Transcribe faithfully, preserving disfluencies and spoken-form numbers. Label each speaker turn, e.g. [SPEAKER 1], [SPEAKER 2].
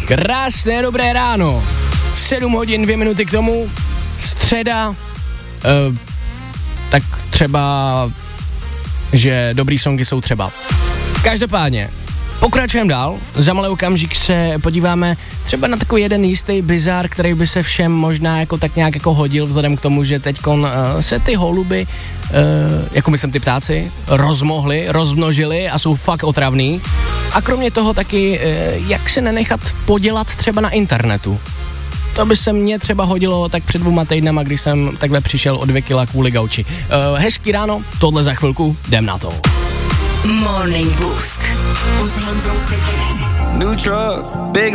[SPEAKER 1] Krásné dobré ráno. sedm hodin, dvě minuty k tomu. Středa. Uh, tak třeba, že dobrý songy jsou třeba. Každopádně, pokračujeme dál. Za malý okamžik se podíváme třeba na takový jeden jistý bizár, který by se všem možná jako tak nějak jako hodil, vzhledem k tomu, že teďkon uh, se ty holuby, uh, jako myslím ty ptáci, rozmohly, rozmnožily a jsou fakt otravný. A kromě toho taky, uh, jak se nenechat podělat třeba na internetu. To by se mně třeba hodilo tak před dvouma týdnama, když jsem takhle přišel o dvě kila kvůli gauči. Uh, hezký ráno, tohle za chvilku, jdem na to.
[SPEAKER 2] Morning Boost.
[SPEAKER 3] New truck, big